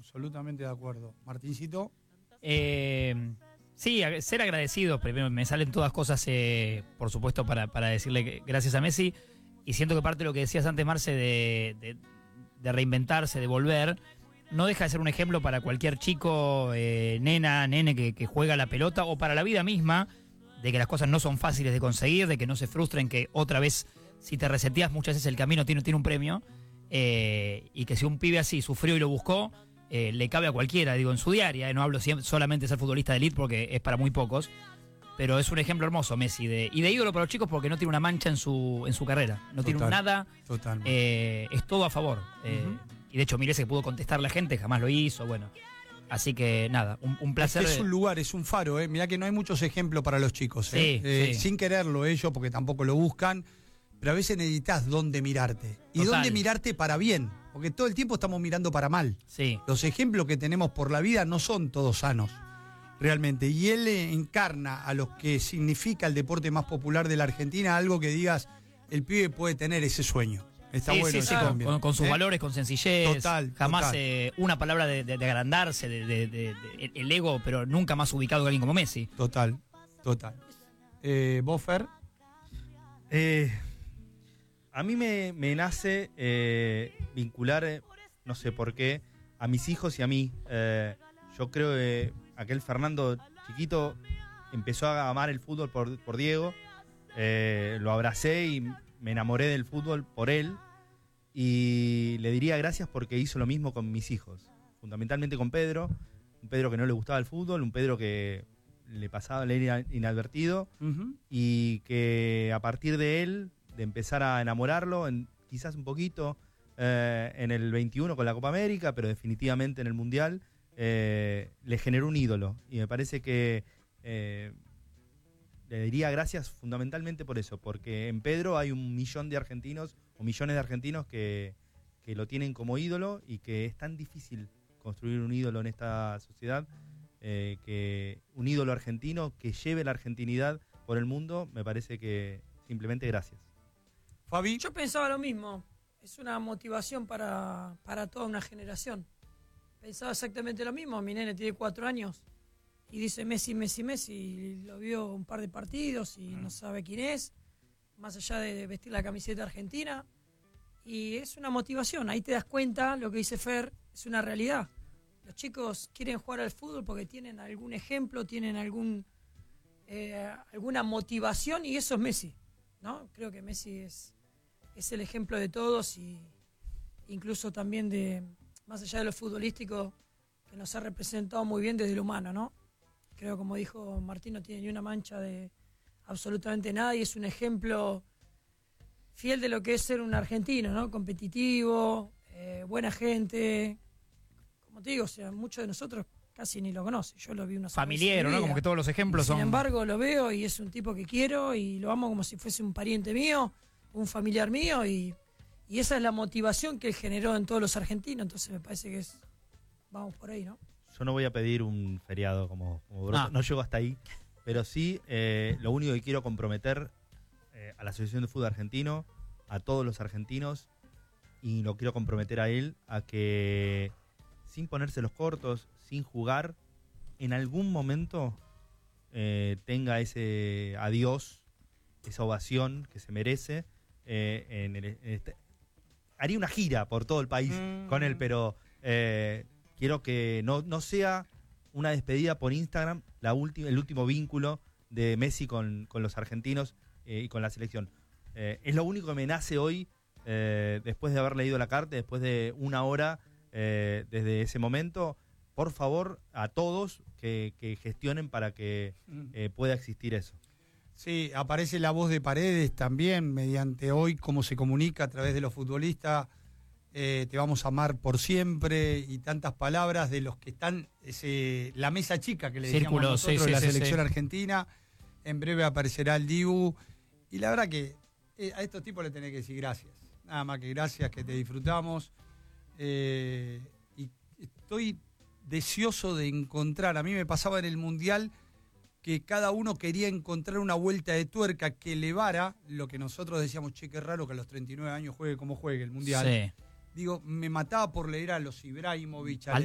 absolutamente de acuerdo. Martincito. Sí, ser agradecido. Primero me salen todas cosas, por supuesto, para decirle gracias a Messi. Y siento que parte de lo que decías antes, Marce, de reinventarse, de volver, no deja de ser un ejemplo para cualquier chico, nene que juega la pelota, o para la vida misma, de que las cosas no son fáciles de conseguir, de que no se frustren, que otra vez, si te reseteas muchas veces el camino tiene un premio, y que si un pibe así sufrió y lo buscó, le cabe a cualquiera, digo, en su diaria, no hablo solamente de ser futbolista de elite porque es para muy pocos, pero es un ejemplo hermoso Messi, y de ídolo para los chicos porque no tiene una mancha en su carrera, no tiene nada, es todo a favor, y de hecho mire, se pudo contestar la gente, jamás lo hizo, bueno, así que nada, un placer. Es un lugar, es un faro, mirá que no hay muchos ejemplos para los chicos, sí. Sin quererlo ellos, porque tampoco lo buscan, pero a veces necesitas dónde mirarte, y dónde mirarte para bien, porque todo el tiempo estamos mirando para mal. Sí. Los ejemplos que tenemos por la vida no son todos sanos, realmente, y él encarna a lo que significa el deporte más popular de la Argentina, algo que digas, el pibe puede tener ese sueño. Está bueno eso también. Con sus valores, con sencillez, jamás total. Una palabra de agrandarse, el ego, pero nunca más ubicado que alguien como Messi. Total. ¿Vos, Fer? A mí me nace vincular, no sé por qué, a mis hijos y a mí. Yo creo que aquel Fernando chiquito empezó a amar el fútbol por Diego. Lo abracé y me enamoré del fútbol por él. Y le diría gracias porque hizo lo mismo con mis hijos. Fundamentalmente con Pedro. Un Pedro que no le gustaba el fútbol, un Pedro que le pasaba, le era inadvertido. Y que a partir de él, de empezar a enamorarlo, quizás un poquito en el 21 con la Copa América, pero definitivamente en el Mundial, le generó un ídolo. Y me parece que le diría gracias fundamentalmente por eso, porque en Pedro hay 1 millón de argentinos, o millones de argentinos que lo tienen como ídolo, y que es tan difícil construir un ídolo en esta sociedad, que un ídolo argentino que lleve la argentinidad por el mundo, me parece que simplemente gracias. Fabi. Yo pensaba lo mismo, es una motivación para toda una generación. Pensaba exactamente lo mismo, mi nene tiene 4 años y dice Messi, y lo vio un par de partidos y no sabe quién es, más allá de vestir la camiseta argentina, y es una motivación, ahí te das cuenta, lo que dice Fer, es una realidad. Los chicos quieren jugar al fútbol porque tienen algún ejemplo, tienen alguna motivación, y eso es Messi, ¿no? Creo que Messi es el ejemplo de todos, y incluso también más allá de lo futbolístico, que nos ha representado muy bien desde lo humano, ¿no? Creo, como dijo Martín, no tiene ni una mancha de absolutamente nada, y es un ejemplo fiel de lo que es ser un argentino, ¿no? Competitivo, buena gente. Como te digo, o sea, muchos de nosotros casi ni lo conocen. Yo lo vi una familiar, ¿no? Como que todos los ejemplos son. Sin embargo, lo veo y es un tipo que quiero y lo amo como si fuese un pariente mío, un familiar mío, y esa es la motivación que él generó en todos los argentinos. Entonces me parece que vamos por ahí, ¿no? Yo no voy a pedir un feriado como no llego hasta ahí, pero sí, lo único que quiero comprometer a la Asociación de Fútbol Argentino, a todos los argentinos, y lo quiero comprometer a él, a que sin ponerse los cortos, sin jugar, en algún momento tenga ese adiós, esa ovación que se merece. Haría una gira por todo el país con él, pero quiero que no sea una despedida por Instagram, el último vínculo de Messi con los argentinos y con la selección. Es lo único que me nace hoy, después de haber leído la carta, después de 1 hora desde ese momento. Por favor, a todos que gestionen para que pueda existir eso. Sí, aparece la voz de Paredes también, mediante hoy cómo se comunica a través de los futbolistas. Te vamos a amar por siempre, y tantas palabras de los que están, la mesa chica que le decíamos nosotros de la selección argentina. En breve aparecerá el Dibu, y la verdad que a estos tipos le tenés que decir gracias, nada más que gracias, que te disfrutamos, y estoy deseoso de encontrar, a mí me pasaba en el Mundial que cada uno quería encontrar una vuelta de tuerca que elevara lo que nosotros decíamos, che, qué raro que a los 39 años juegue como juegue el Mundial. Sí. Digo, me mataba por leer a los Ibrahimovic,